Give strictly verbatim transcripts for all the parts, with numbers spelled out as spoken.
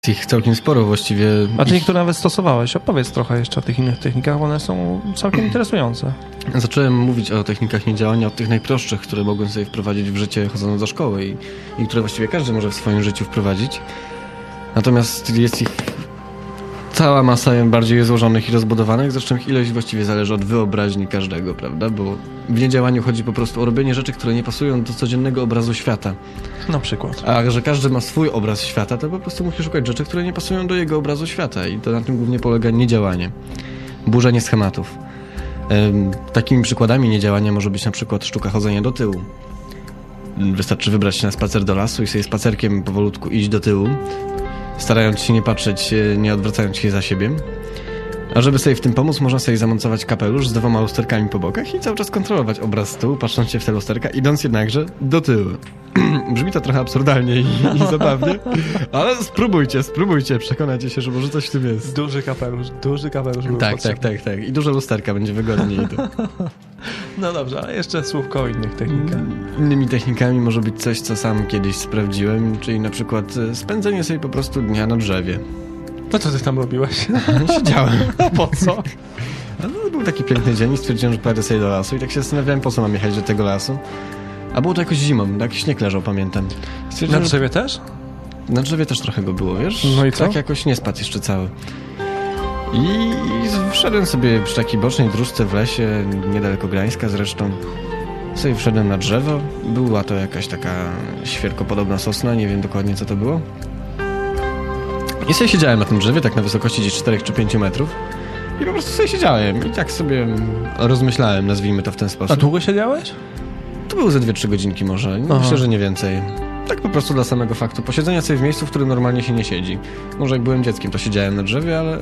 Ich całkiem sporo właściwie. A ty ich... niektóre nawet stosowałeś. Opowiedz trochę jeszcze o tych innych technikach, bo one są całkiem interesujące. Zacząłem mówić o technikach niedziałania, od tych najprostszych, które mogłem sobie wprowadzić w życie chodząc do szkoły i, i które właściwie każdy może w swoim życiu wprowadzić. Natomiast jest ich cała masa bardziej złożonych i rozbudowanych, zresztą ich ilość właściwie zależy od wyobraźni każdego, prawda? Bo w niedziałaniu chodzi po prostu o robienie rzeczy, które nie pasują do codziennego obrazu świata. Na przykład. A że każdy ma swój obraz świata, to po prostu musi szukać rzeczy, które nie pasują do jego obrazu świata i to na tym głównie polega niedziałanie. Burzenie schematów. Ym, takimi przykładami niedziałania może być na przykład sztuka chodzenia do tyłu. Wystarczy wybrać się na spacer do lasu i sobie spacerkiem powolutku iść do tyłu, starając się nie patrzeć, nie odwracając się za siebie. A żeby sobie w tym pomóc, można sobie zamontować kapelusz z dwoma lusterkami po bokach i cały czas kontrolować obraz z tyłu, patrząc się w te lusterka, idąc jednakże do tyłu. Brzmi to trochę absurdalnie i, i zabawnie, ale spróbujcie, spróbujcie, przekonacie się, że może coś w tym jest. Duży kapelusz, duży kapelusz. Tak, tak, tak, tak. I duże lusterka, będzie wygodniej. To. No dobrze, ale jeszcze słówko o innych technikach. Innymi technikami może być coś, co sam kiedyś sprawdziłem, czyli na przykład spędzenie sobie po prostu dnia na drzewie. No co ty tam robiłeś? Siedziałem. A po co? No, był taki piękny dzień i stwierdziłem, że pojadę sobie do lasu i tak się zastanawiałem, po co mam jechać do tego lasu. A było to jakoś zimą, tak śnieg leżał, pamiętam. Na drzewie też? Na drzewie też trochę go było, wiesz? No i co? Tak jakoś nie spadł jeszcze cały. I wszedłem sobie przy takiej bocznej dróżce w lesie, niedaleko Gdańska zresztą. Sobie wszedłem na drzewo. Była to jakaś taka świerkopodobna sosna, nie wiem dokładnie co to było. I sobie siedziałem na tym drzewie, tak na wysokości gdzieś czterech czy pięciu metrów. I po prostu sobie siedziałem. I tak sobie rozmyślałem, nazwijmy to w ten sposób. A długo siedziałeś? To były ze dwie, trzy godzinki może. Aha. Myślę, że nie więcej. Tak po prostu dla samego faktu. Posiedzenia sobie w miejscu, w którym normalnie się nie siedzi. Może jak byłem dzieckiem, to siedziałem na drzewie, ale...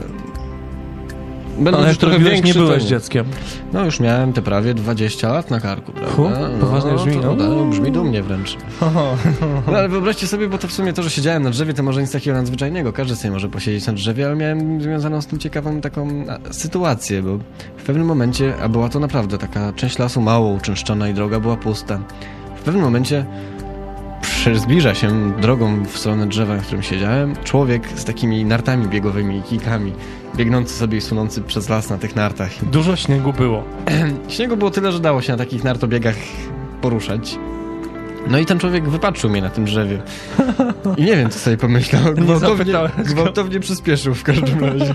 Ale jak trochę większy, nie byłeś to... dzieckiem. No już miałem te prawie dwadzieścia lat na karku, prawda? Hu, poważnie no, brzmi, to, no. no, brzmi dumnie wręcz. No ale wyobraźcie sobie, bo to w sumie to, że siedziałem na drzewie, to może nic takiego nadzwyczajnego. Każdy sobie może posiedzieć na drzewie, ale miałem związaną z tym ciekawą taką sytuację, bo w pewnym momencie, a była to naprawdę taka część lasu mało uczęszczona i droga była pusta. W pewnym momencie zbliża się drogą w stronę drzewa, na którym siedziałem, człowiek z takimi nartami biegowymi i kijkami, biegnący sobie i sunący przez las na tych nartach. Dużo śniegu było. Śniegu było tyle, że dało się na takich nartobiegach poruszać. No i ten człowiek wypatrzył mnie na tym drzewie. I nie wiem, co sobie pomyślał. Gwałtownie, gwałtownie przyspieszył w każdym razie.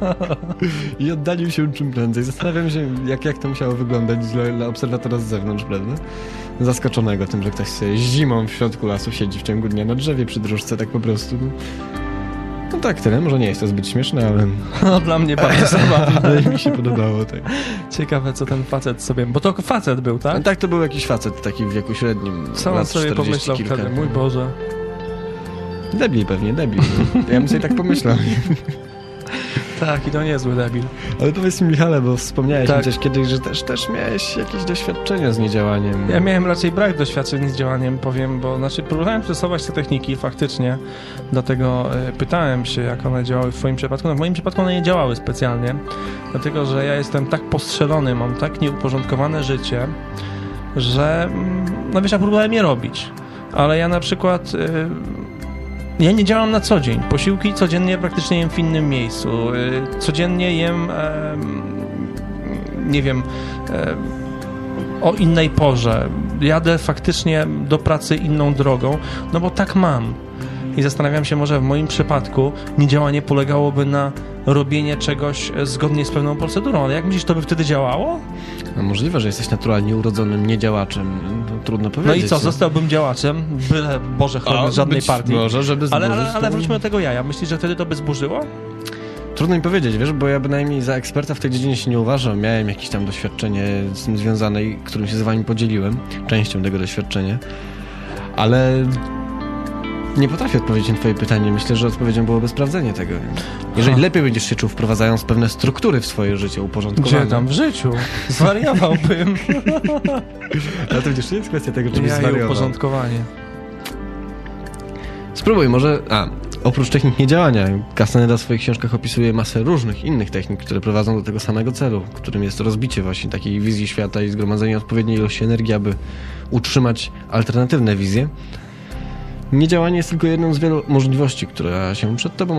I oddalił się czym prędzej. Zastanawiam się, jak, jak to musiało wyglądać dla, dla obserwatora z zewnątrz, prawda? Zaskoczonego tym, że ktoś sobie zimą w środku lasu siedzi w ciągu dnia na drzewie przy dróżce, tak po prostu. No tak, tyle. Może nie jest to zbyt śmieszne, ale... No dla mnie bardzo zabawne. Mi się podobało, tak. Ciekawe, co ten facet sobie... Bo to facet był, tak? Tak, to był jakiś facet, taki w wieku średnim. Co on sobie pomyślał kilka. wtedy? Mój Boże. Debil pewnie, debil. Ja bym sobie tak pomyślał. Tak, i to niezły debil. Ale powiedz mi, Michale, bo wspomniałeś tak. mi coś kiedyś, że też, też miałeś jakieś doświadczenia z niedziałaniem. Ja miałem raczej brak doświadczeń z działaniem, powiem, bo znaczy próbowałem stosować te techniki faktycznie, dlatego e, pytałem się, jak one działały w twoim przypadku. No w moim przypadku one nie działały specjalnie, dlatego, że ja jestem tak postrzelony, mam tak nieuporządkowane życie, że no wiesz, ja próbowałem je robić, ale ja na przykład... E, Ja nie działam na co dzień. Posiłki codziennie praktycznie jem w innym miejscu. Codziennie jem, e, nie wiem, e, o innej porze. Jadę faktycznie do pracy inną drogą, no bo tak mam. I zastanawiam się, może w moim przypadku niedziałanie polegałoby na robienie czegoś zgodnie z pewną procedurą. Ale jak myślisz, to by wtedy działało? No możliwe, że jesteś naturalnie urodzonym niedziałaczem. To trudno powiedzieć. No i co, zostałbym działaczem? Byle, Boże, chrony żadnej być partii. Może, żeby ale, ale, ale to... wróćmy do tego jaja. Myślisz, że wtedy to by zburzyło? Trudno mi powiedzieć, wiesz, bo ja bynajmniej za eksperta w tej dziedzinie się nie uważam. Miałem jakieś tam doświadczenie z tym związane, którym się z wami podzieliłem. Częścią tego doświadczenia. Ale... nie potrafię odpowiedzieć na twoje pytanie. Myślę, że odpowiedzią byłoby sprawdzenie tego. Jeżeli ha. lepiej będziesz się czuł, wprowadzając pewne struktury w swoje życie uporządkowane. Gdzie tam w życiu? Zwariowałbym. Ale to widzisz, nie jest kwestia tego, czy byś ja zwariował. uporządkowanie. Spróbuj, może... A, oprócz technik niedziałania, Castaneda w swoich książkach opisuje masę różnych innych technik, które prowadzą do tego samego celu, którym jest rozbicie właśnie takiej wizji świata i zgromadzenie odpowiedniej ilości energii, aby utrzymać alternatywne wizje. Niedziałanie jest tylko jedną z wielu możliwości, która się przed tobą